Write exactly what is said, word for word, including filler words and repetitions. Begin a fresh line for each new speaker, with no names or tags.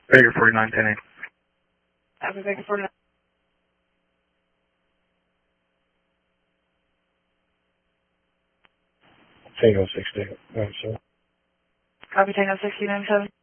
Baker forty-nine ten eight.
Copy, Baker forty-nine.
Tango sixty. Oh, sir.
Copy, Tango sixty ninety-seven.